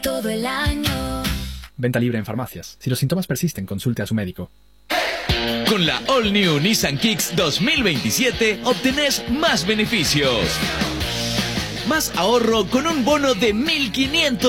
todo el año. Venta libre en farmacias. Si los síntomas persisten, consulte a su médico. Con la All New Nissan Kicks 2027 obtenés más beneficios. Más ahorro con un bono de 1.500